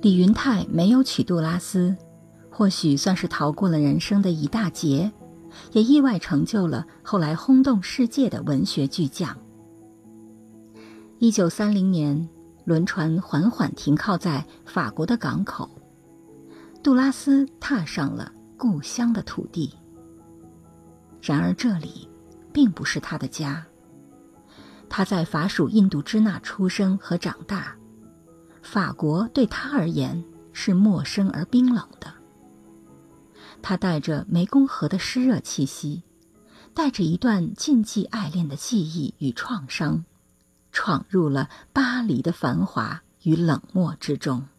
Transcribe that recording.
李云泰没有娶杜拉斯，或许算是逃过了人生的一大劫，也意外成就了后来轰动世界的文学巨匠。1930年，轮船缓缓停靠在法国的港口，杜拉斯踏上了故乡的土地。然而这里并不是他的家，他在法属印度支那出生和长大，法国对他而言是陌生而冰冷的。他带着湄公河的湿热气息，带着一段禁忌爱恋的记忆与创伤，闯入了巴黎的繁华与冷漠之中。